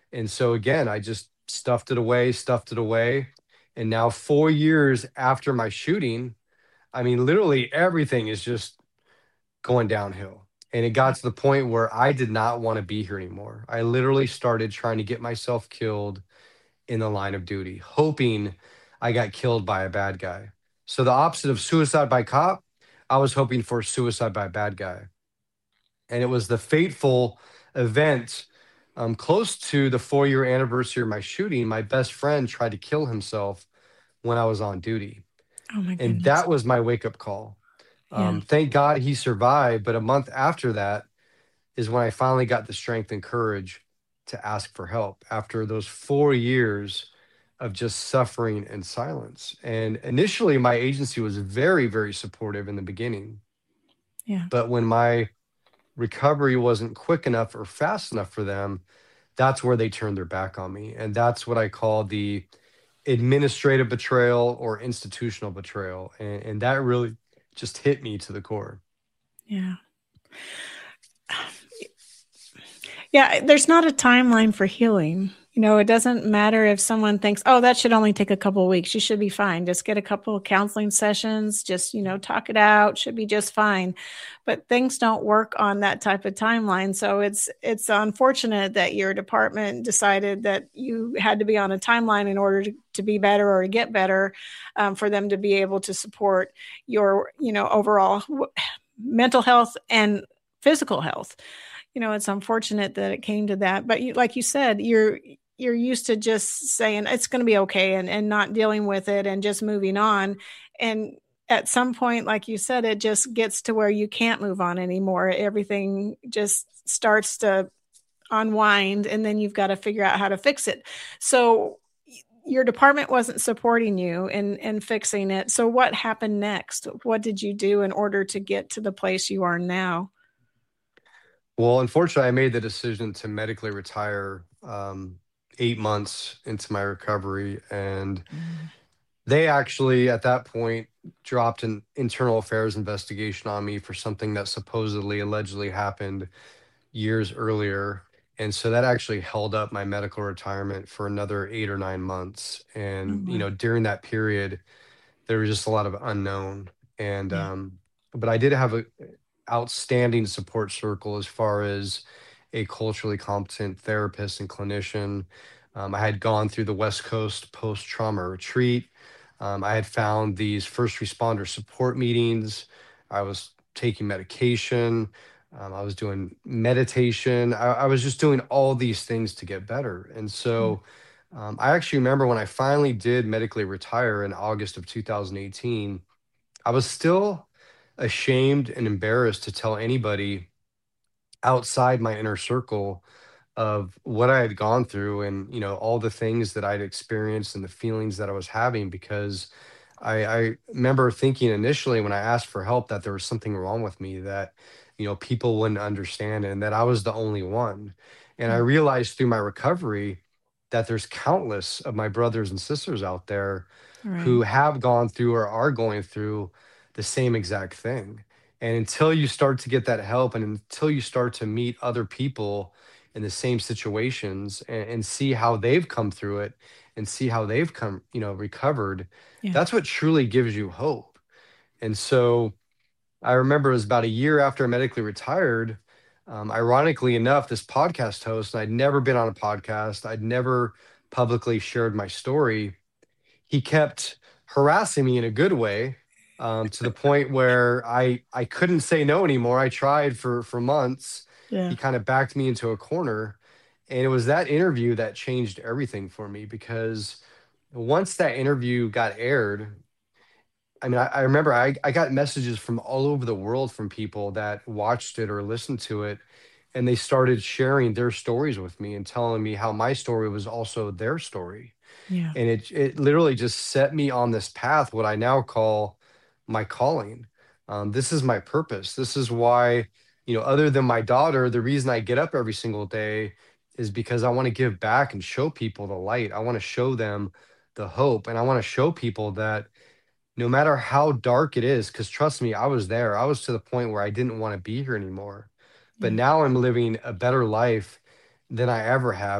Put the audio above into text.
And so again, I just stuffed it away, stuffed it away. And now 4 years after my shooting, I mean, literally everything is just going downhill. And it got to the point where I did not want to be here anymore. I literally started trying to get myself killed in the line of duty, hoping I got killed by a bad guy. So the opposite of suicide by cop, I was hoping for suicide by a bad guy. And it was the fateful event close to the 4 year anniversary of my shooting. My best friend tried to kill himself when I was on duty. Oh my And goodness. that was my wake up call. Yeah. Thank God he survived. But a month after that is when I finally got the strength and courage to ask for help after those 4 years of just suffering in silence. And initially, my agency was very, very supportive in the beginning. Yeah. But when my recovery wasn't quick enough or fast enough for them, that's where they turned their back on me. And that's what I call the administrative betrayal or institutional betrayal. And that really just hit me to the core. Yeah. Yeah, there's not a timeline for healing. It doesn't matter if someone thinks, "Oh, that should only take a couple of weeks. You should be fine. Just get a couple of counseling sessions, just, talk it out, should be just fine." But things don't work on that type of timeline. So it's unfortunate that your department decided that you had to be on a timeline in order to be better or to get better, for them to be able to support your, overall mental health and physical health. It's unfortunate that it came to that. But like you said, you're used to just saying it's going to be okay, and not dealing with it and just moving on. And at some point, like you said, it just gets to where you can't move on anymore. Everything just starts to unwind, and then you've got to figure out how to fix it. So your department wasn't supporting you in fixing it. So what happened next? What did you do in order to get to the place you are now? Well, unfortunately, I made the decision to medically retire 8 months into my recovery. And Mm. they actually, at that point, dropped an internal affairs investigation on me for something that supposedly, allegedly happened years earlier. And so that actually held up my medical retirement for another 8 or 9 months. Oh, And, wow. during that period, there was just a lot of unknown. And, Yeah. but I did have a outstanding support circle as far as a culturally competent therapist and clinician. I had gone through the West Coast post trauma retreat. I had found these first responder support meetings. I was taking medication. I was doing meditation. I was just doing all these things to get better. And Yeah. so I actually remember when I finally did medically retire in August of 2018, I was still ashamed and embarrassed to tell anybody outside my inner circle of what I had gone through and all the things that I'd experienced and the feelings that I was having because I remember thinking initially when I asked for help that there was something wrong with me that people wouldn't understand and that I was the only one. And I Yeah. realized through my recovery that there's countless of my brothers and sisters out there Right. who have gone through or are going through the same exact thing. And until you start to get that help and until you start to meet other people in the same situations and see how they've come through it and see how they've come, recovered, Yeah. that's what truly gives you hope. And so I remember it was about a year after I medically retired. Ironically enough, this podcast host, and I'd never been on a podcast, I'd never publicly shared my story. He kept harassing me in a good way, to the point where I couldn't say no anymore. I tried for months. Yeah. He kind of backed me into a corner, and it was that interview that changed everything for me because once that interview got aired, I mean, I remember I got messages from all over the world from people that watched it or listened to it, and they started sharing their stories with me and telling me how my story was also their story. Yeah. And it literally just set me on this path, what I now call my calling. This is my purpose. This is why, other than my daughter, the reason I get up every single day is because I want to give back and show people the light. I want to show them the hope. And I want to show people that no matter how dark it is, because trust me, I was there. I was to the point where I didn't want to be here anymore. But Yeah. now I'm living a better life than I ever have.